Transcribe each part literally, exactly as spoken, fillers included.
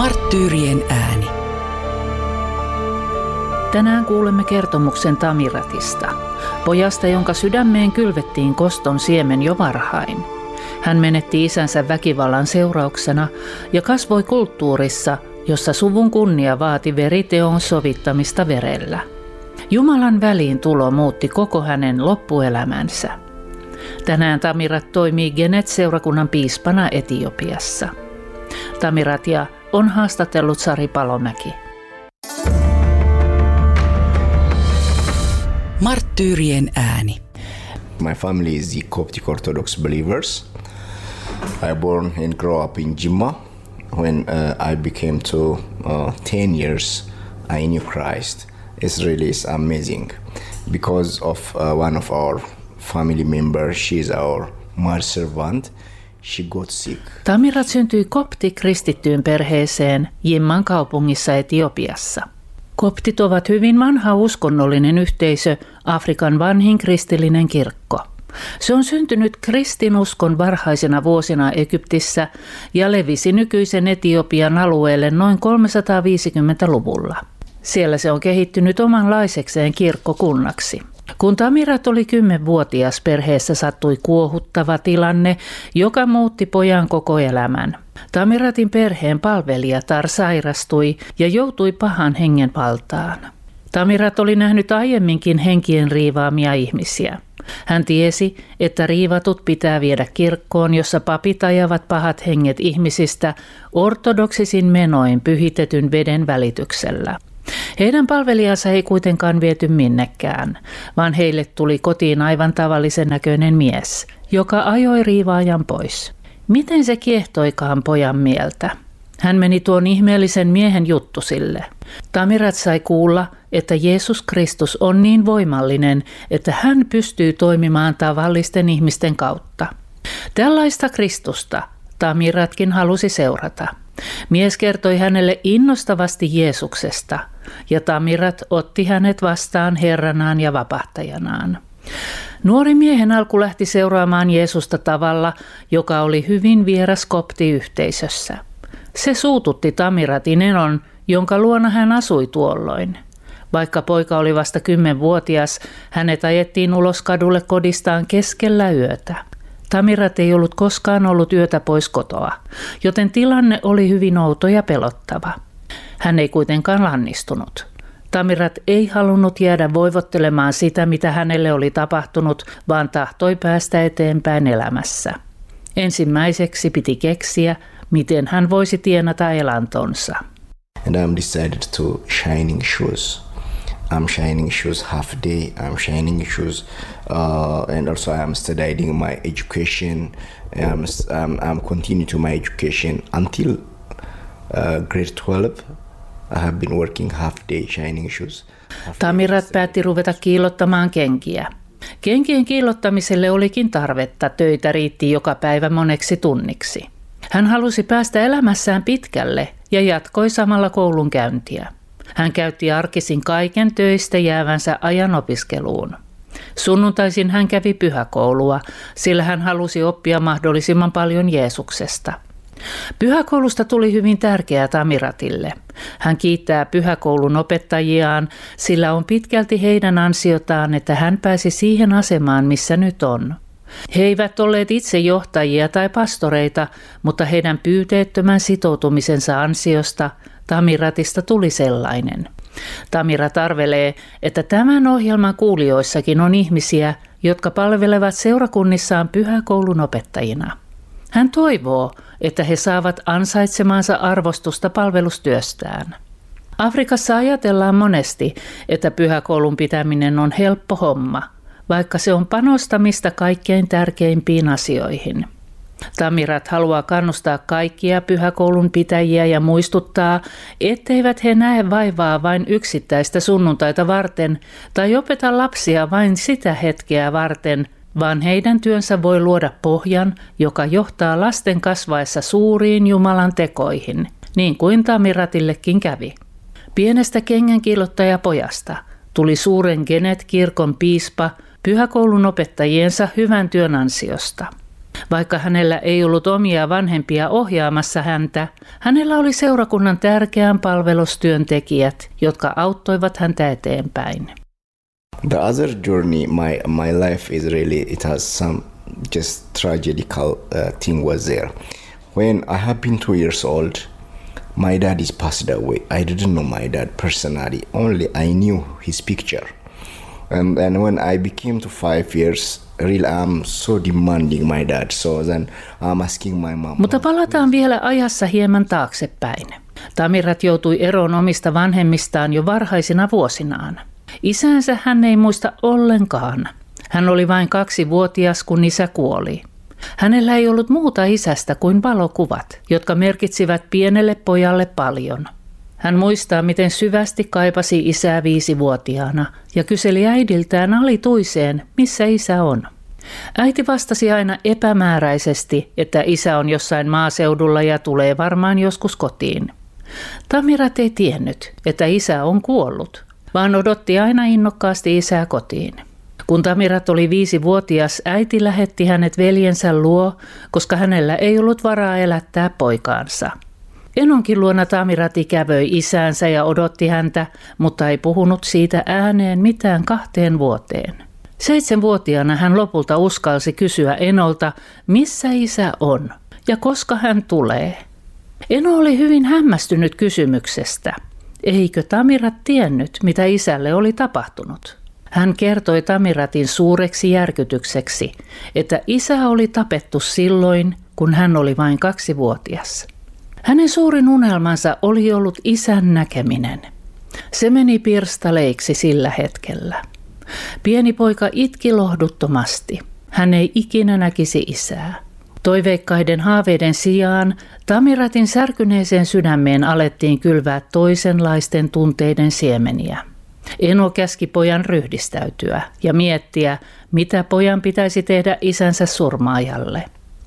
Marttyyrien ääni. Tänään kuulemme kertomuksen Tamiratista, pojasta, jonka sydämeen kylvettiin koston siemen jo varhain. Hän menetti isänsä väkivallan seurauksena ja kasvoi kulttuurissa, jossa suvun kunnia vaati veriteon sovittamista verellä. Jumalan väliin tulo muutti koko hänen loppuelämänsä. Tänään Tamirat toimii Genet-seurakunnan piispana Etiopiassa. Tamiratia on haastatellut Sari Palomäki. Marttyyrien ääni. My family is the Coptic Orthodox believers. I born and grow up in Jimma. When uh, I became to uh, ten years, I knew Christ. It's really is amazing because of uh, one of our family members. She's our mother servant. She got sick. Tamirat syntyi kopti-kristittyyn perheeseen Jimman kaupungissa Etiopiassa. Koptit ovat hyvin vanha uskonnollinen yhteisö, Afrikan vanhin kristillinen kirkko. Se on syntynyt kristinuskon varhaisena vuosina Egyptissä ja levisi nykyisen Etiopian alueelle noin kolmesataaviisikymmentäluvulla. Siellä se on kehittynyt omanlaisekseen kirkkokunnaksi. Kun Tamirat oli kymmenvuotias, perheessä sattui kuohuttava tilanne, joka muutti pojan koko elämän. Tamiratin perheen palvelijatar sairastui ja joutui pahan hengen valtaan. Tamirat oli nähnyt aiemminkin henkien riivaamia ihmisiä. Hän tiesi, että riivatut pitää viedä kirkkoon, jossa papit ajavat pahat henget ihmisistä ortodoksisin menoin pyhitetyn veden välityksellä. Heidän palvelijansa ei kuitenkaan viety minnekään, vaan heille tuli kotiin aivan tavallisen näköinen mies, joka ajoi riivaajan pois. Miten se kiehtoikaan pojan mieltä? Hän meni tuon ihmeellisen miehen juttusille. Tamirat sai kuulla, että Jeesus Kristus on niin voimallinen, että hän pystyy toimimaan tavallisten ihmisten kautta. Tällaista Kristusta Tamiratkin halusi seurata. Mies kertoi hänelle innostavasti Jeesuksesta, ja Tamirat otti hänet vastaan Herranaan ja vapahtajanaan. Nuori miehen alku lähti seuraamaan Jeesusta tavalla, joka oli hyvin vieras koptiyhteisössä. Se suututti Tamiratin enon, jonka luona hän asui tuolloin. Vaikka poika oli vasta kymmenvuotias, hänet ajettiin ulos kadulle kodistaan keskellä yötä. Tamirat ei ollut koskaan ollut yötä pois kotoa, joten tilanne oli hyvin outo ja pelottava. Hän ei kuitenkaan lannistunut. Tamirat ei halunnut jäädä voivottelemaan sitä, mitä hänelle oli tapahtunut, vaan tahtoi päästä eteenpäin elämässä. Ensimmäiseksi piti keksiä, miten hän voisi tienata elantonsa. And I'm decided to shining shoes. I'm shining shoes half day. I'm shining shoes, uh, and also I'm studying my education. I'm I'm, I'm continue to my education until uh, grade twelve. I have been working half day shining shoes. Tamirat päätti ruveta kiillottamaan kenkiä. Kenkien kiillottamiselle olikin tarvetta, töitä riitti joka päivä moneksi tunniksi. Hän halusi päästä elämässään pitkälle ja jatkoi samalla koulunkäyntiä. Hän käytti arkisin kaiken töistä jäävänsä ajan opiskeluun. Sunnuntaisin hän kävi pyhäkoulua, sillä hän halusi oppia mahdollisimman paljon Jeesuksesta. Pyhäkoulusta tuli hyvin tärkeää Tamiratille. Hän kiittää pyhäkoulun opettajiaan, sillä on pitkälti heidän ansiotaan, että hän pääsi siihen asemaan, missä nyt on. He eivät olleet itse johtajia tai pastoreita, mutta heidän pyyteettömän sitoutumisensa ansiosta Tamiratista tuli sellainen. Tamirat arvelee, että tämän ohjelman kuulijoissakin on ihmisiä, jotka palvelevat seurakunnissaan pyhäkoulun opettajina. Hän toivoo, että he saavat ansaitsemansa arvostusta palvelustyöstään. Afrikassa ajatellaan monesti, että pyhäkoulun pitäminen on helppo homma, vaikka se on panostamista kaikkein tärkeimpiin asioihin. Tamirat haluaa kannustaa kaikkia pyhäkoulun pitäjiä ja muistuttaa, etteivät he näe vaivaa vain yksittäistä sunnuntaita varten tai opeta lapsia vain sitä hetkeä varten, vaan heidän työnsä voi luoda pohjan, joka johtaa lasten kasvaessa suuriin Jumalan tekoihin, niin kuin Tamiratillekin kävi. Pienestä kengänkiillottajapojasta tuli suuren Genet-kirkon piispa pyhäkoulun opettajiensa hyvän työn ansiosta. Vaikka hänellä ei ollut omia vanhempia ohjaamassa häntä, hänellä oli seurakunnan tärkeän palvelustyöntekijät, jotka auttoivat häntä eteenpäin. The other journey, my my life is really, it has some just tragedical uh, thing was there. When I have been two years old, my dad is passed away. I didn't know my dad personally, only I knew his picture. And then when I became to five years, really I'm so demanding my dad. So then I'm asking my mom. Mutta palataan vielä ajassa hieman taaksepäin. Tamirat joutui eroon omista vanhemmistaan jo varhaisina vuosinaan. Isänsä hän ei muista ollenkaan. Hän oli vain kaksivuotias, kun isä kuoli. Hänellä ei ollut muuta isästä kuin valokuvat, jotka merkitsivät pienelle pojalle paljon. Hän muistaa, miten syvästi kaipasi isää viisivuotiaana ja kyseli äidiltään alituiseen, missä isä on. Äiti vastasi aina epämääräisesti, että isä on jossain maaseudulla ja tulee varmaan joskus kotiin. Tamirat ei tiennyt, että isä on kuollut, vaan odotti aina innokkaasti isää kotiin. Kun Tamirat oli viisivuotias, äiti lähetti hänet veljensä luo, koska hänellä ei ollut varaa elättää poikaansa. Enonkin luona Tamirat ikävöi isäänsä ja odotti häntä, mutta ei puhunut siitä ääneen mitään kahteen vuoteen. Seitsemänvuotiaana hän lopulta uskalsi kysyä Enolta, missä isä on ja koska hän tulee. Eno oli hyvin hämmästynyt kysymyksestä. Eikö Tamirat tiennyt, mitä isälle oli tapahtunut? Hän kertoi Tamiratin suureksi järkytykseksi, että isä oli tapettu silloin, kun hän oli vain kaksivuotias. Hänen suurin unelmansa oli ollut isän näkeminen. Se meni pirstaleiksi sillä hetkellä. Pieni poika itki lohduttomasti. Hän ei ikinä näkisi isää. Toiveikkaiden haaveiden sijaan Tamiratin särkyneeseen sydämeen alettiin kylvää toisenlaisten tunteiden siemeniä. Eno käski pojan ryhdistäytyä ja miettiä, mitä pojan pitäisi tehdä isänsä surmaajalle.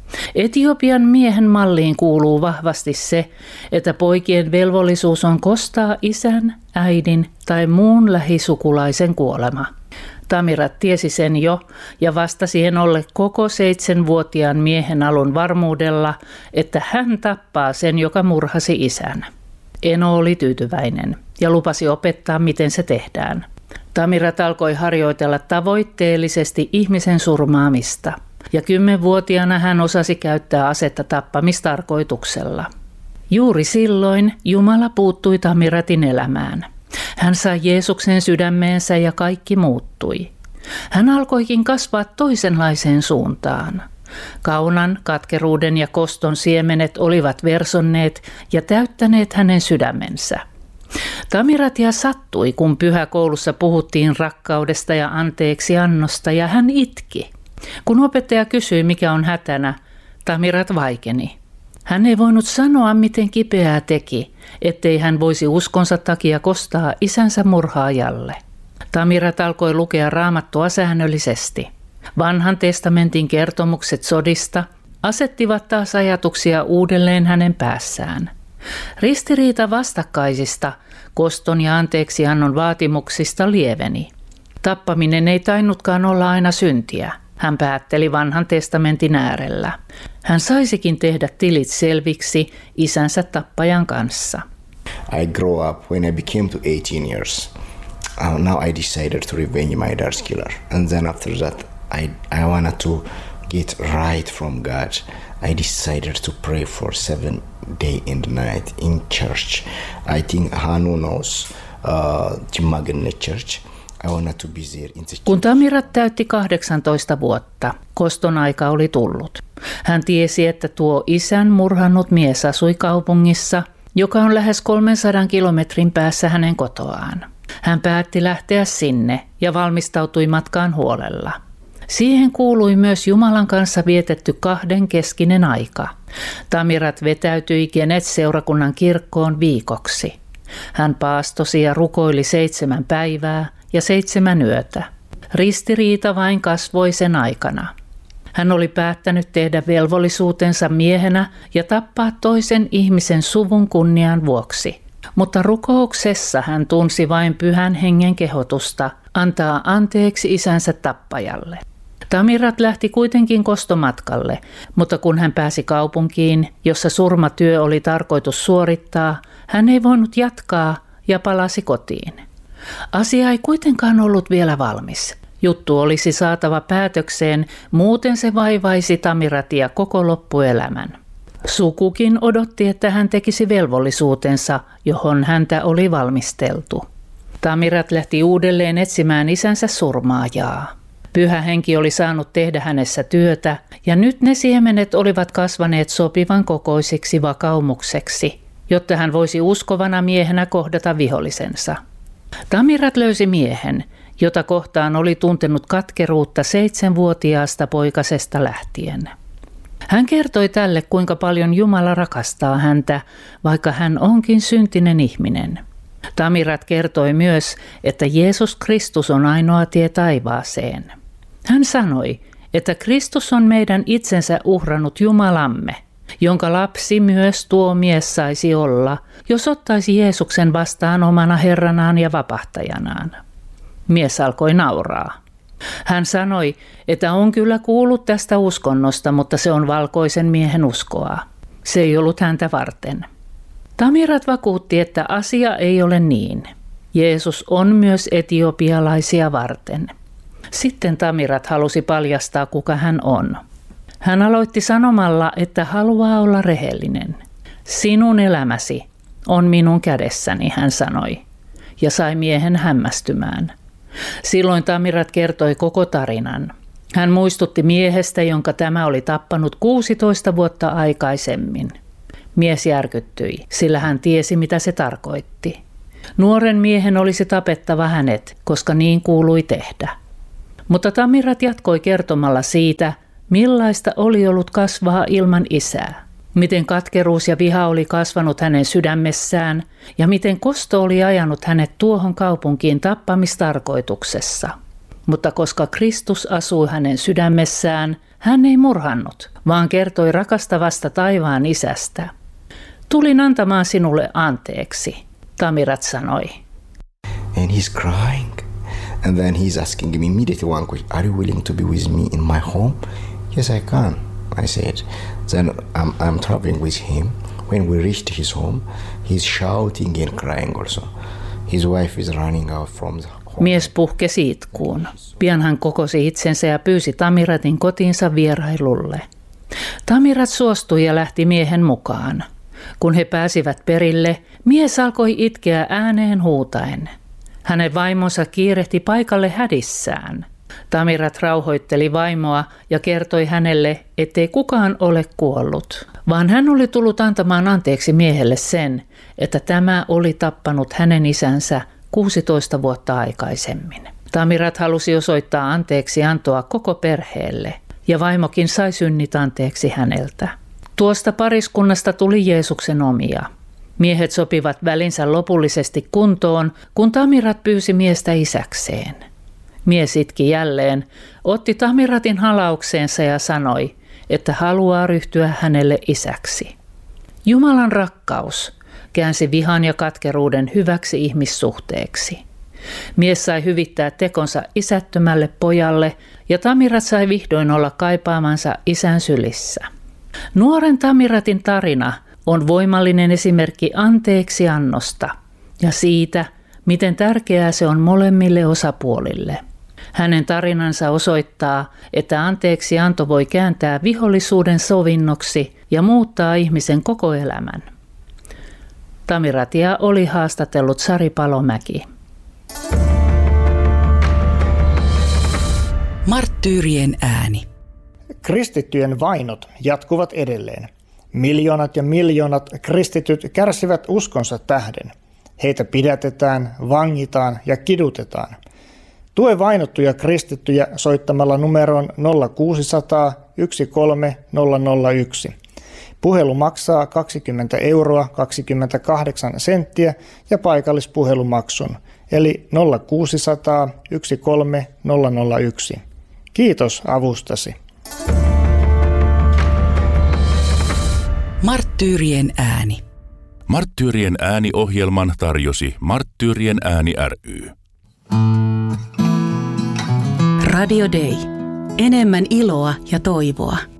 Etiopian miehen malliin kuuluu vahvasti se, että poikien velvollisuus on kostaa isän, äidin tai muun lähisukulaisen kuolema. Tamirat tiesi sen jo ja vastasi Enolle koko seitsemänvuotiaan miehen alun varmuudella, että hän tappaa sen, joka murhasi isän. Eno oli tyytyväinen ja lupasi opettaa, miten se tehdään. Tamirat alkoi harjoitella tavoitteellisesti ihmisen surmaamista. Ja kymmenvuotiaana hän osasi käyttää asetta tappamistarkoituksella. Juuri silloin Jumala puuttui Tamiratin elämään. Hän sai Jeesuksen sydämeensä ja kaikki muuttui. Hän alkoikin kasvaa toisenlaiseen suuntaan. Kaunan, katkeruuden ja koston siemenet olivat versonneet ja täyttäneet hänen sydämensä. Tamiratia sattui, kun pyhäkoulussa puhuttiin rakkaudesta ja anteeksiannosta, ja hän itki. Kun opettaja kysyi, mikä on hätänä, Tamirat vaikeni. Hän ei voinut sanoa, miten kipeää teki, ettei hän voisi uskonsa takia kostaa isänsä murhaajalle. Tamirat alkoi lukea Raamattua säännöllisesti. Vanhan testamentin kertomukset sodista asettivat taas ajatuksia uudelleen hänen päässään. Ristiriita vastakkaisista, koston ja anteeksiannon vaatimuksista lieveni. Tappaminen ei tainnutkaan olla aina syntiä. Hän päätteli vanhan testamentin äärellä. Hän saisikin tehdä tilit selviksi isänsä tappajan kanssa. I grew up when I became to eighteen years. Uh, now I decided to revenge my dad's killer. And then after that, I, I wanted to get right from God. I decided to pray for seven day and night in church. I think Hanu knows uh, Jimmaganne Church. I wanted to be there in the church. Kun Tamirat täytti kahdeksantoista vuotta, koston aika oli tullut. Hän tiesi, että tuo isän murhannut mies asui kaupungissa, joka on lähes kolmensadan kilometrin päässä hänen kotoaan. Hän päätti lähteä sinne ja valmistautui matkaan huolella. Siihen kuului myös Jumalan kanssa vietetty kahden keskinen aika. Tamirat vetäytyi Genet-seurakunnan kirkkoon viikoksi. Hän paastosi ja rukoili seitsemän päivää ja seitsemän yötä. Ristiriita vain kasvoi sen aikana. Hän oli päättänyt tehdä velvollisuutensa miehenä ja tappaa toisen ihmisen suvun kunnian vuoksi. Mutta rukouksessa hän tunsi vain pyhän hengen kehotusta antaa anteeksi isänsä tappajalle. Tamirat lähti kuitenkin kostomatkalle, mutta kun hän pääsi kaupunkiin, jossa surmatyö oli tarkoitus suorittaa, hän ei voinut jatkaa ja palasi kotiin. Asia ei kuitenkaan ollut vielä valmis. Juttu olisi saatava päätökseen, muuten se vaivaisi Tamiratia koko loppuelämän. Sukukin odotti, että hän tekisi velvollisuutensa, johon häntä oli valmisteltu. Tamirat lähti uudelleen etsimään isänsä surmaajaa. Pyhä henki oli saanut tehdä hänessä työtä, ja nyt ne siemenet olivat kasvaneet sopivan kokoisiksi vakaumukseksi, jotta hän voisi uskovana miehenä kohdata vihollisensa. Tamirat löysi miehen, jota kohtaan oli tuntenut katkeruutta seitsemänvuotiaasta poikasesta lähtien. Hän kertoi tälle, kuinka paljon Jumala rakastaa häntä, vaikka hän onkin syntinen ihminen. Tamirat kertoi myös, että Jeesus Kristus on ainoa tie taivaaseen. Hän sanoi, että Kristus on meidän itsensä uhrannut Jumalamme, jonka lapsi myös tuo mies saisi olla, jos ottaisi Jeesuksen vastaan omana Herranaan ja vapahtajanaan. Mies alkoi nauraa. Hän sanoi, että on kyllä kuullut tästä uskonnosta, mutta se on valkoisen miehen uskoa. Se ei ollut häntä varten. Tamirat vakuutti, että asia ei ole niin. Jeesus on myös etiopialaisia varten. Sitten Tamirat halusi paljastaa, kuka hän on. Hän aloitti sanomalla, että haluaa olla rehellinen. Sinun elämäsi on minun kädessäni, hän sanoi, ja sai miehen hämmästymään. Silloin Tamirat kertoi koko tarinan. Hän muistutti miehestä, jonka tämä oli tappanut kuusitoista vuotta aikaisemmin. Mies järkyttyi, sillä hän tiesi, mitä se tarkoitti. Nuoren miehen olisi tapettava hänet, koska niin kuului tehdä. Mutta Tamirat jatkoi kertomalla siitä, millaista oli ollut kasvaa ilman isää. Miten katkeruus ja viha oli kasvanut hänen sydämessään ja miten kosto oli ajanut hänet tuohon kaupunkiin tappamistarkoituksessa. Mutta koska Kristus asui hänen sydämessään, hän ei murhannut, vaan kertoi rakastavasta taivaan isästä. Tulin antamaan sinulle anteeksi, Tamirat sanoi. And he's crying. And then he's asking me immediately one question, are you willing to be with me in my home? Yes, I can, I said. Then I'm, I'm traveling with him. When we reached his home, he's shouting and crying also. His wife is running out from the home. Mies puhkesi itkuun. Pian hän kokosi itsensä ja pyysi Tamiratin kotiinsa vierailulle. Tamirat suostui ja lähti miehen mukaan. Kun he pääsivät perille, mies alkoi itkeä ääneen huutaen. Hänen vaimonsa kiirehti paikalle hädissään. Tamirat rauhoitteli vaimoa ja kertoi hänelle, ettei kukaan ole kuollut, vaan hän oli tullut antamaan anteeksi miehelle sen, että tämä oli tappanut hänen isänsä kuusitoista vuotta aikaisemmin. Tamirat halusi osoittaa anteeksi antoa koko perheelle, ja vaimokin sai synnit anteeksi häneltä. Tuosta pariskunnasta tuli Jeesuksen omia. Miehet sopivat välinsä lopullisesti kuntoon, kun Tamirat pyysi miestä isäkseen. Mies itki jälleen, otti Tamiratin halaukseensa ja sanoi, että haluaa ryhtyä hänelle isäksi. Jumalan rakkaus käänsi vihan ja katkeruuden hyväksi ihmissuhteeksi. Mies sai hyvittää tekonsa isättömälle pojalle ja Tamirat sai vihdoin olla kaipaamansa isän sylissä. Nuoren Tamiratin tarina on voimallinen esimerkki anteeksiannosta ja siitä, miten tärkeää se on molemmille osapuolille. Hänen tarinansa osoittaa, että anteeksianto voi kääntää vihollisuuden sovinnoksi ja muuttaa ihmisen koko elämän. Tamiratia oli haastatellut Sari Palomäki. Marttyyrien ääni. Kristittyjen vainot jatkuvat edelleen. Miljoonat ja miljoonat kristityt kärsivät uskonsa tähden. Heitä pidätetään, vangitaan ja kidutetaan. Tue vainottuja kristittyjä soittamalla numeroon nolla kuusisataa yksi kolme nolla nolla yksi. Puhelu maksaa kaksikymmentä euroa kaksikymmentäkahdeksan senttiä ja paikallispuhelumaksun, eli nolla kuusisataa yksi kolme nolla nolla yksi. Kiitos avustasi. Marttyyrien ääni. Marttyyrien ääni-ohjelman tarjosi Marttyyrien ääni ry. Radio Day. Enemmän iloa ja toivoa.